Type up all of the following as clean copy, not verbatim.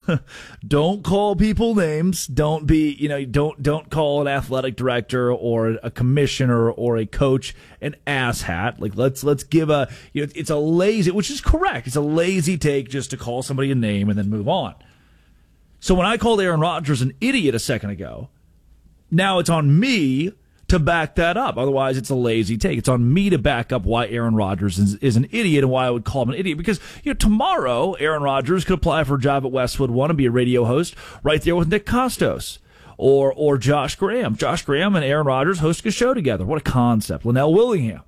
Don't call people names. Don't be, don't call an athletic director or a commissioner or a coach an asshat. Like, let's give it's a lazy, which is correct. It's a lazy take just to call somebody a name and then move on. So when I called Aaron Rodgers an idiot a second ago, now it's on me to back that up. Otherwise, it's a lazy take. It's on me to back up why Aaron Rodgers is an idiot and why I would call him an idiot. Because tomorrow, Aaron Rodgers could apply for a job at Westwood One and be a radio host right there with Nick Costos or Josh Graham. Josh Graham and Aaron Rodgers hosting a show together. What a concept. Linnell Willingham.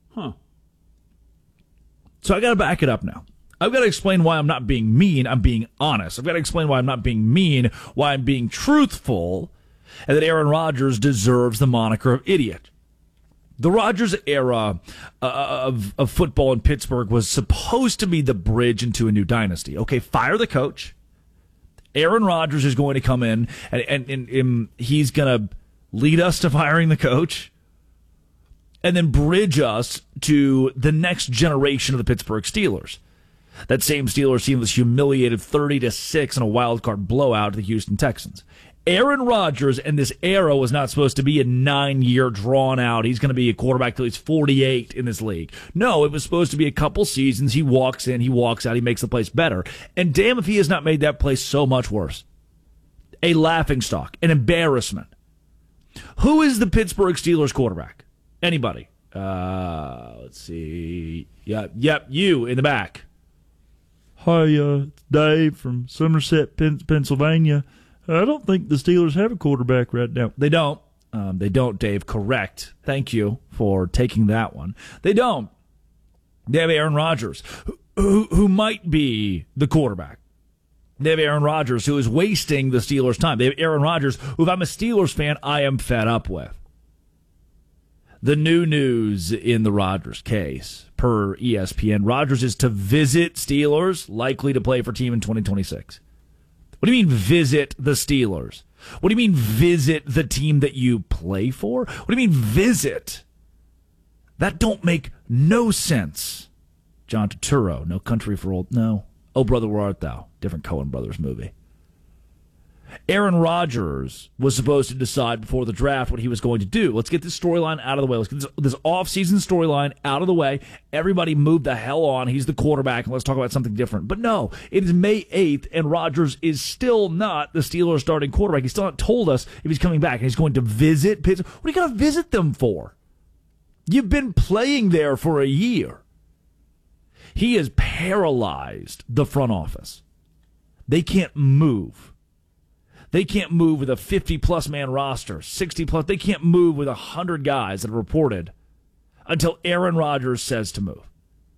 So I got to back it up now. I've got to explain why I'm not being mean. I'm being honest. I've got to explain why I'm not being mean, why I'm being truthful, and that Aaron Rodgers deserves the moniker of idiot. The Rodgers era of football in Pittsburgh was supposed to be the bridge into a new dynasty. Okay, fire the coach. Aaron Rodgers is going to come in, and he's going to lead us to firing the coach, and then bridge us to the next generation of the Pittsburgh Steelers. That same Steelers team was humiliated 30-6 in a wild card blowout to the Houston Texans. Aaron Rodgers and this era was not supposed to be a 9-year drawn out. He's going to be a quarterback till he's 48 in this league. No, it was supposed to be a couple seasons. He walks in, he walks out, he makes the place better. And damn if he has not made that place so much worse. A laughingstock, an embarrassment. Who is the Pittsburgh Steelers quarterback? Anybody? Let's see. Yep, you in the back. Hi, it's Dave from Somerset, Pennsylvania. I don't think the Steelers have a quarterback right now. They don't. They don't, Dave. Correct. Thank you for taking that one. They don't. They have Aaron Rodgers, who might be the quarterback. They have Aaron Rodgers, who is wasting the Steelers' time. They have Aaron Rodgers, who, if I'm a Steelers fan, I am fed up with. The new news in the Rodgers case, per ESPN, Rodgers is to visit Steelers, likely to play for team in 2026. What do you mean visit the Steelers? What do you mean visit the team that you play for? What do you mean visit? That don't make no sense. John Turturro, No Country for Old... No. Oh, Brother, Where Art Thou? Different Coen Brothers movie. Aaron Rodgers was supposed to decide before the draft what he was going to do. Let's get this storyline out of the way. Let's get this off-season storyline out of the way. Everybody move the hell on. He's the quarterback, and let's talk about something different. But no, it is May 8th, and Rodgers is still not the Steelers' starting quarterback. He's still not told us if he's coming back, and he's going to visit Pittsburgh. What are you going to visit them for? You've been playing there for a year. He has paralyzed the front office. They can't move. They can't move with a 50-plus man roster, 60-plus. They can't move with 100 guys that have reported until Aaron Rodgers says to move.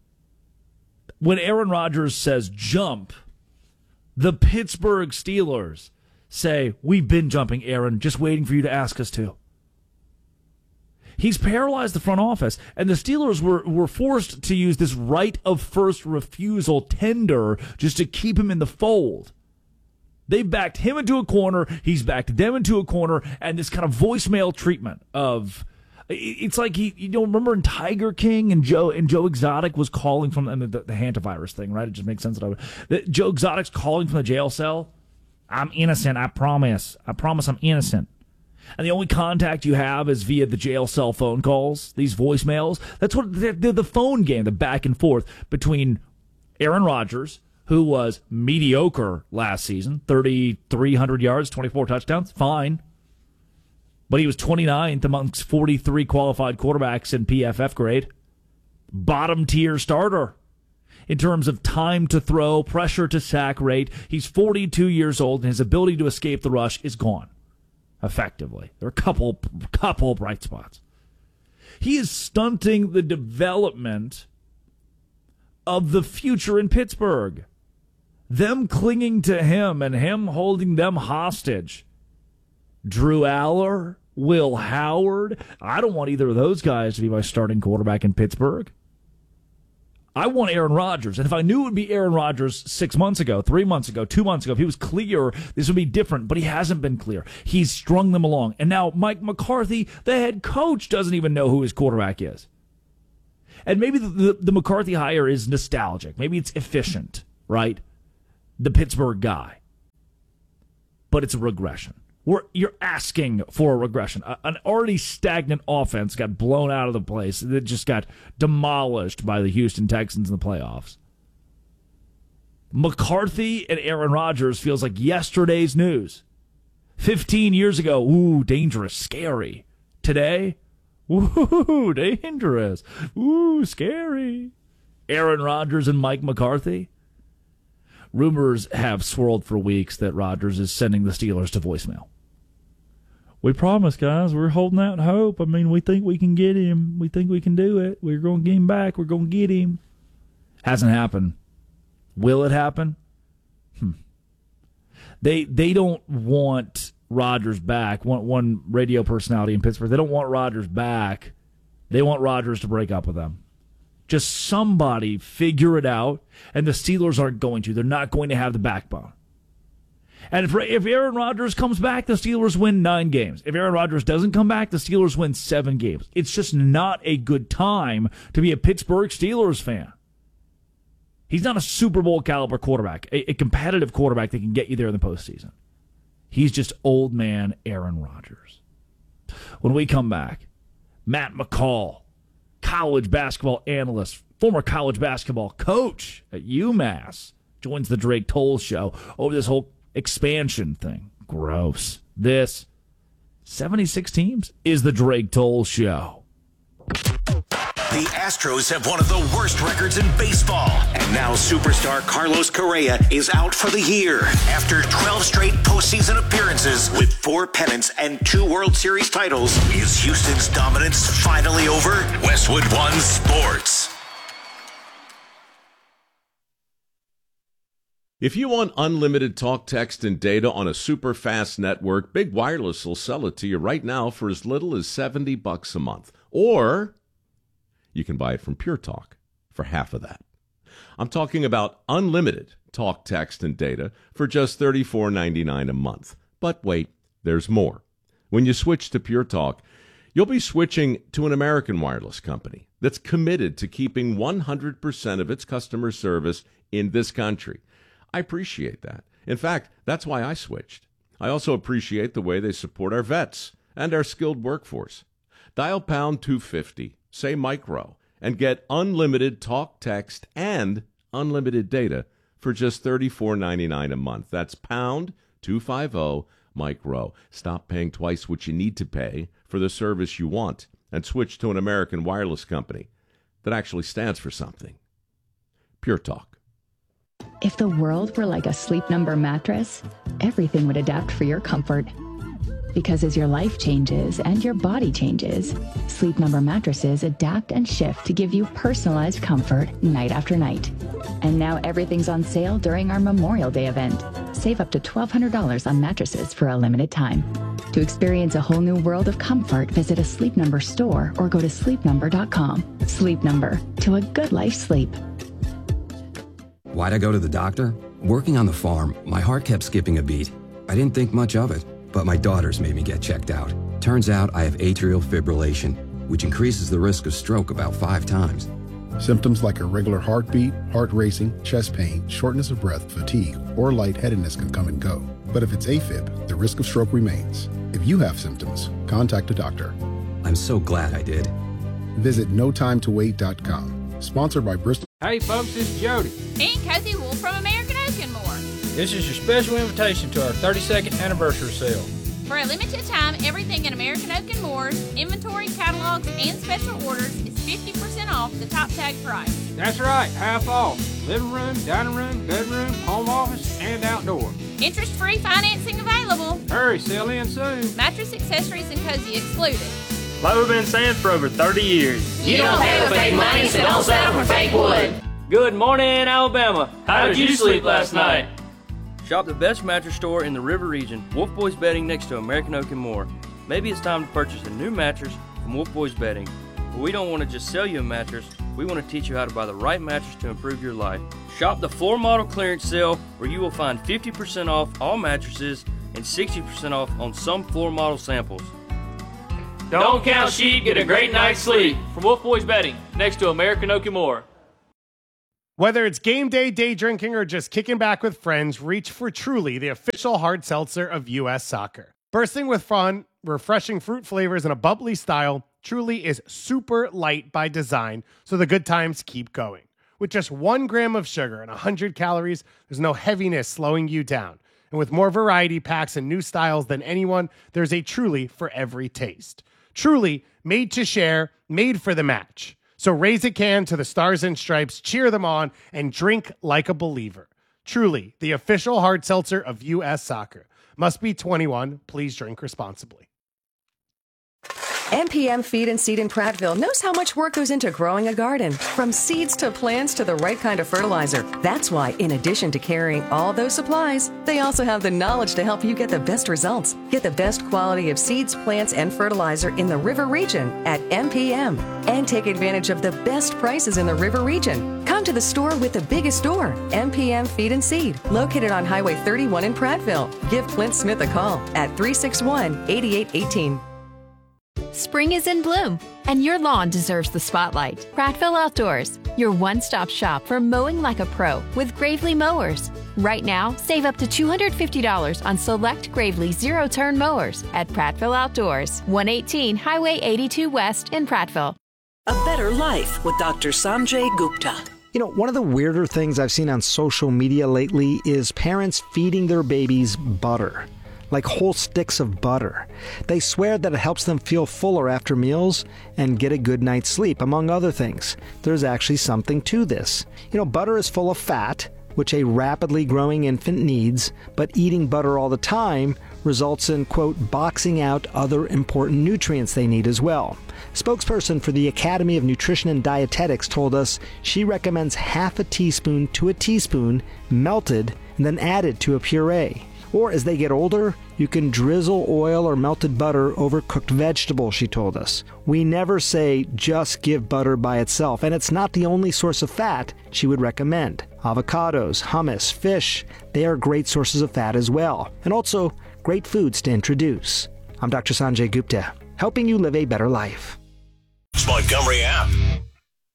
When Aaron Rodgers says jump, the Pittsburgh Steelers say, we've been jumping, Aaron, just waiting for you to ask us to. He's paralyzed the front office, and the Steelers were forced to use this right of first refusal tender just to keep him in the fold. They backed him into a corner, he's backed them into a corner, and this kind of voicemail treatment of... It's like, remember in Tiger King and Joe Exotic was calling from the hantavirus thing, right? It just makes sense that Joe Exotic's calling from the jail cell. I'm innocent, I promise. I promise I'm innocent. And the only contact you have is via the jail cell phone calls, these voicemails. That's what the phone game, the back and forth between Aaron Rodgers, who was mediocre last season, 3,300 yards, 24 touchdowns, fine. But he was 29th amongst 43 qualified quarterbacks in PFF grade. Bottom tier starter in terms of time to throw, pressure to sack rate. He's 42 years old, and his ability to escape the rush is gone, effectively. There are a couple bright spots. He is stunting the development of the future in Pittsburgh. Them clinging to him and him holding them hostage. Drew Aller, Will Howard. I don't want either of those guys to be my starting quarterback in Pittsburgh. I want Aaron Rodgers. And if I knew it would be Aaron Rodgers 6 months ago, 3 months ago, 2 months ago, if he was clear, this would be different. But he hasn't been clear. He's strung them along. And now Mike McCarthy, the head coach, doesn't even know who his quarterback is. And maybe the McCarthy hire is nostalgic. Maybe it's efficient, right? The Pittsburgh guy. but it's a regression. You're asking for a regression. An already stagnant offense got blown out of the place. It just got demolished by the Houston Texans in the playoffs. McCarthy and Aaron Rodgers feels like yesterday's news. 15 years ago, ooh, dangerous, scary. Today, ooh, dangerous, ooh, scary. Aaron Rodgers and Mike McCarthy. Rumors have swirled for weeks that Rodgers is sending the Steelers to voicemail. We promise, guys. We're holding out hope. I mean, we think we can get him. We think we can do it. We're going to get him back. We're going to get him. Hasn't happened. Will it happen? They don't want Rodgers back. One radio personality in Pittsburgh, they don't want Rodgers back. They want Rodgers to break up with them. Just somebody figure it out, and the Steelers aren't going to. They're not going to have the backbone. And if Aaron Rodgers comes back, the Steelers win 9 games. If Aaron Rodgers doesn't come back, the Steelers win 7 games. It's just not a good time to be a Pittsburgh Steelers fan. He's not a Super Bowl caliber quarterback, a competitive quarterback that can get you there in the postseason. He's just old man Aaron Rodgers. When we come back, Matt McCall, college basketball analyst, former college basketball coach at UMass, joins the Drake Toll Show over this whole expansion thing. Gross. This 76 teams is the Drake Toll Show. The Astros have one of the worst records in baseball. And now superstar Carlos Correa is out for the year. After 12 straight postseason appearances with 4 pennants and 2 World Series titles, is Houston's dominance finally over? Westwood One Sports. If you want unlimited talk, text, and data on a super fast network, Big Wireless will sell it to you right now for as little as $70 a month. Or you can buy it from Pure Talk for half of that. I'm talking about unlimited talk, text, and data for just $34.99 a month. But wait, there's more. When you switch to Pure Talk, you'll be switching to an American wireless company that's committed to keeping 100% of its customer service in this country. I appreciate that. In fact, that's why I switched. I also appreciate the way they support our vets and our skilled workforce. Dial pound 250. Say micro, and get unlimited talk, text, and unlimited data for just $34.99 a month. That's pound 250 micro. Stop paying twice what you need to pay for the service you want and switch to an American wireless company that actually stands for something. Pure Talk. If the world were like a Sleep Number mattress, everything would adapt for your comfort. Because as your life changes and your body changes, Sleep Number mattresses adapt and shift to give you personalized comfort night after night. And now everything's on sale during our Memorial Day event. Save up to $1,200 on mattresses for a limited time. To experience a whole new world of comfort, visit a Sleep Number store or go to sleepnumber.com. Sleep Number, to a good life sleep. Why'd I go to the doctor? Working on the farm, my heart kept skipping a beat. I didn't think much of it. But my daughters made me get checked out. Turns out I have atrial fibrillation, which increases the risk of stroke about 5 times. Symptoms like irregular heartbeat, heart racing, chest pain, shortness of breath, fatigue, or lightheadedness can come and go. But if it's AFib, the risk of stroke remains. If you have symptoms, contact a doctor. I'm so glad I did. Visit notimetowait.com. Sponsored by Bristol. Hey folks, this is Jody. And Cozy Wolf from American Oak and More. This is your special invitation to our 32nd anniversary sale. For a limited time, everything in American Oak and Moore's inventory, catalogs, and special orders is 50% off the top tag price. That's right, half off. Living room, dining room, bedroom, home office, and outdoor. Interest-free financing available. Hurry, sell in soon. Mattress, accessories, and cozy excluded. Like we've been saying for over 30 years. You don't pay with fake money, so don't settle for fake wood. Good morning, Alabama. How did you sleep last night? Shop the best mattress store in the River region, Wolf Boys Bedding next to American Oak and More. Maybe it's time to purchase a new mattress from Wolf Boys Bedding. But we don't want to just sell you a mattress, we want to teach you how to buy the right mattress to improve your life. Shop the floor model clearance sale where you will find 50% off all mattresses and 60% off on some floor model samples. Don't count sheep, get a great night's sleep from Wolf Boys Bedding next to American Oak and More. Whether it's game day, day drinking, or just kicking back with friends, reach for Truly, the official hard seltzer of U.S. Soccer. Bursting with fun, refreshing fruit flavors, and a bubbly style, Truly is super light by design, so the good times keep going. With just 1 gram of sugar and 100 calories, there's no heaviness slowing you down. And with more variety packs and new styles than anyone, there's a Truly for every taste. Truly, made to share, made for the match. So raise a can to the Stars and Stripes, cheer them on, and drink like a believer. Truly, the official hard seltzer of U.S. Soccer. Must be 21. Please drink responsibly. MPM Feed and Seed in Prattville knows how much work goes into growing a garden. From seeds to plants to the right kind of fertilizer. That's why, in addition to carrying all those supplies, they also have the knowledge to help you get the best results. Get the best quality of seeds, plants, and fertilizer in the River Region at MPM. And take advantage of the best prices in the River Region. Come to the store with the biggest store, MPM Feed and Seed, located on Highway 31 in Prattville. Give Clint Smith a call at 361-8818. Spring is in bloom, and your lawn deserves the spotlight. Prattville Outdoors, your one-stop shop for mowing like a pro with Gravely mowers. Right now, save up to $250 on select Gravely zero-turn mowers at Prattville Outdoors, 118 Highway 82 West in Prattville. A Better Life with Dr. Sanjay Gupta. You know, one of the weirder things I've seen on social media lately is parents feeding their babies butter. Like whole sticks of butter. They swear that it helps them feel fuller after meals and get a good night's sleep, among other things. There's actually something to this. You know, butter is full of fat, which a rapidly growing infant needs, but eating butter all the time results in, quote, boxing out other important nutrients they need as well. Spokesperson for the Academy of Nutrition and Dietetics told us she recommends half a teaspoon to a teaspoon melted and then added to a puree. Or as they get older, you can drizzle oil or melted butter over cooked vegetables, she told us. We never say just give butter by itself, and it's not the only source of fat she would recommend. Avocados, hummus, fish, they are great sources of fat as well, and also great foods to introduce. I'm Dr. Sanjay Gupta, helping you live a better life. Montgomery app.